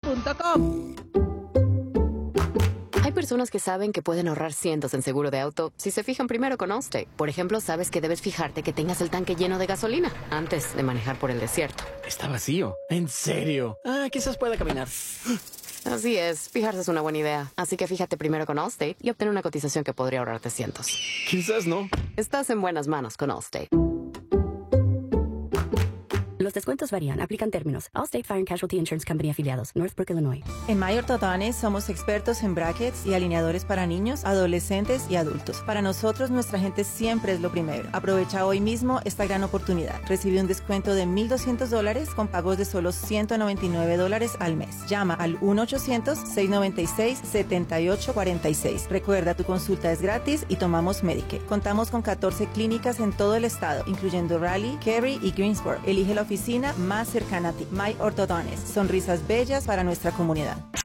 allstate.com. Hay personas que saben que pueden ahorrar cientos en seguro de auto si se fijan primero con Allstate. Por ejemplo, sabes que debes fijarte que tengas el tanque lleno de gasolina antes de manejar por el desierto. Está vacío. ¿En serio? Quizás pueda caminar. Así es, fijarse es una buena idea. Así que fíjate primero con Allstate y obtén una cotización que podría ahorrarte cientos. Quizás no. Estás en buenas manos con Allstate. Los descuentos varían. Aplican términos. Allstate Fire and Casualty Insurance Company afiliados. Northbrook, Illinois. En My Orthodontics somos expertos en brackets y alineadores para niños, adolescentes y adultos. Para nosotros, nuestra gente siempre es lo primero. Aprovecha hoy mismo esta gran oportunidad. Recibe un descuento de $1,200 con pagos de solo $199 al mes. Llama al 1-800-696-7846. Recuerda, tu consulta es gratis y tomamos Medicaid. Contamos con 14 clínicas en todo el estado, incluyendo Raleigh, Cary y Greensboro. Elige la oficina más cercana a ti. My Orthodontics. Sonrisas bellas para nuestra comunidad.